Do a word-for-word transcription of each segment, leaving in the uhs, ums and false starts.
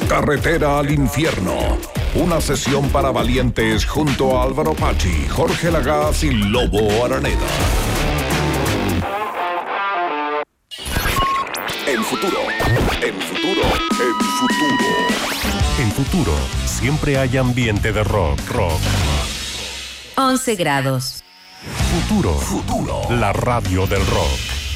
Carretera al Infierno. Una sesión para valientes junto a Álvaro Pachi, Jorge Lagaz y Lobo Araneda. El futuro, el futuro, el futuro. En Futuro siempre hay ambiente de rock, rock. once grados. Futuro, Futuro. La radio del rock.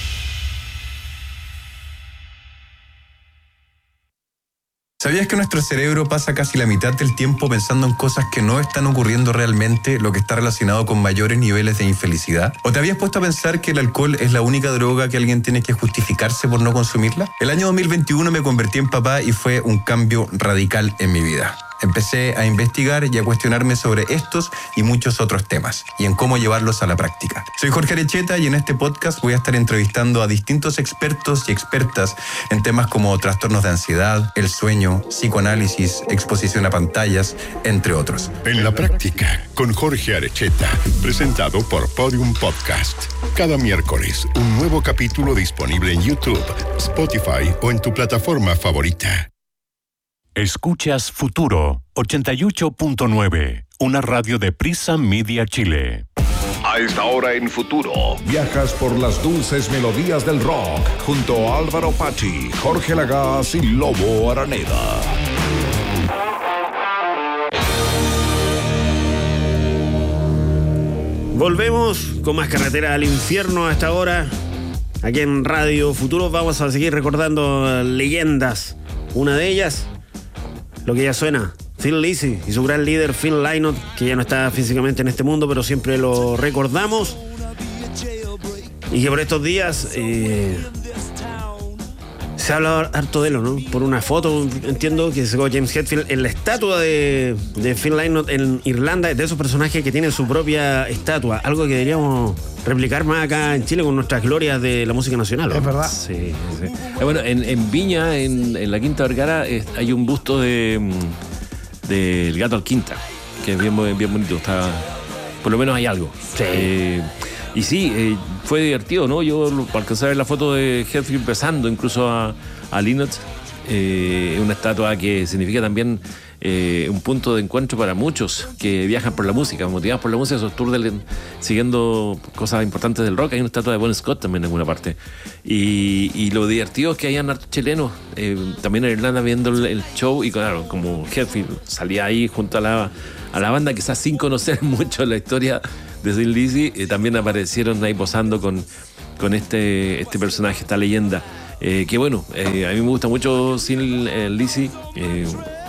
¿Sabías que nuestro cerebro pasa casi la mitad del tiempo pensando en cosas que no están ocurriendo realmente, lo que está relacionado con mayores niveles de infelicidad? ¿O te habías puesto a pensar que el alcohol es la única droga que alguien tiene que justificarse por no consumirla? El año dos mil veintiuno me convertí en papá y fue un cambio radical en mi vida. Empecé a investigar y a cuestionarme sobre estos y muchos otros temas y en cómo llevarlos a la práctica. Soy Jorge Arecheta y en este podcast voy a estar entrevistando a distintos expertos y expertas en temas como trastornos de ansiedad, el sueño, psicoanálisis, exposición a pantallas, entre otros. En la práctica, con Jorge Arecheta, presentado por Podium Podcast. Cada miércoles, un nuevo capítulo disponible en YouTube, Spotify o en tu plataforma favorita. Escuchas Futuro ochenta y ocho punto nueve, una radio de Prisa Media Chile. A esta hora en Futuro, viajas por las dulces melodías del rock junto a Álvaro Pachi, Jorge Lagaz y Lobo Araneda. Volvemos con más Carretera al Infierno a esta hora. Aquí en Radio Futuro vamos a seguir recordando leyendas. Una de ellas, lo que ya suena, Thin Lizzy y su gran líder Phil Lynott, que ya no está físicamente en este mundo, pero siempre lo recordamos. Y que por estos días eh, se ha hablado harto de él, ¿no? Por una foto, entiendo, que sacó James Hetfield en la estatua de, de Phil Lynott en Irlanda, de esos personajes que tienen su propia estatua, algo que deberíamos replicar más acá en Chile con nuestras glorias de la música nacional, ¿no? Es verdad. Sí, sí. Eh, bueno, en, en Viña, en, en la Quinta Vergara, eh, hay un busto de del Gato Alquinta, que es bien, bien bonito. Está, por lo menos hay algo. Sí. Eh, y sí, eh, fue divertido, ¿no? Yo alcancé a ver la foto de Hetfield besando incluso a, a Lynott. Eh, una estatua que significa también eh, un punto de encuentro para muchos que viajan por la música, motivados por la música, esos tours del, siguiendo cosas importantes del rock. Hay una estatua de Bon Scott también en alguna parte. Y, y lo divertido es que hayan hartos chilenos eh, también en Irlanda viendo el, el show. Y claro, como Hetfield salía ahí junto a la, a la banda, quizás sin conocer mucho la historia de Thin Lizzy, eh, también aparecieron ahí posando con, con este, este personaje, esta leyenda. Eh, que bueno, eh, a mí me gusta mucho Thin Lizzy eh,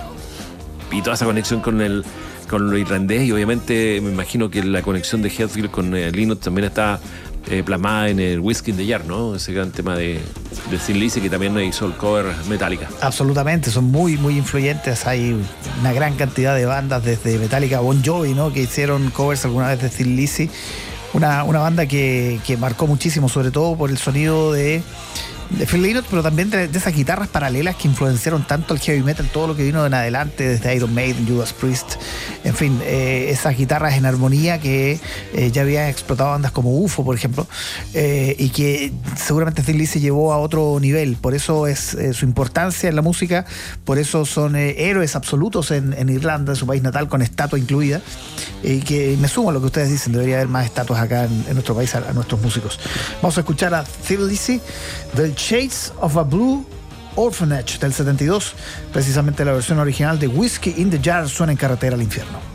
y toda esa conexión con el con lo irlandés, y obviamente me imagino que la conexión de Hetfield con eh, Lynott también está eh, plasmada en el Whiskey in the Jar, ¿no? Ese gran tema de, de Thin Lizzy, que también hizo el cover Metallica. Absolutamente, son muy muy influyentes. Hay una gran cantidad de bandas, desde Metallica a Bon Jovi, ¿no?, que hicieron covers alguna vez de Thin Lizzy. Una, una banda que, que marcó muchísimo, sobre todo por el sonido de de Phil Lynott, pero también de, de esas guitarras paralelas que influenciaron tanto al heavy metal, todo lo que vino en adelante, desde Iron Maiden, Judas Priest, en fin, eh, esas guitarras en armonía que eh, ya habían explotado bandas como U F O, por ejemplo, eh, y que seguramente Thin Lizzy llevó a otro nivel. Por eso es eh, su importancia en la música, por eso son eh, héroes absolutos en, en Irlanda, en su país natal, con estatua incluida, y que me sumo a lo que ustedes dicen, debería haber más estatuas acá en, en nuestro país a, a nuestros músicos. Vamos a escuchar a Thin Lizzy del Shades of a Blue Orphanage del setenta y dos, precisamente la versión original de Whiskey in the Jar, suena en Carretera al Infierno.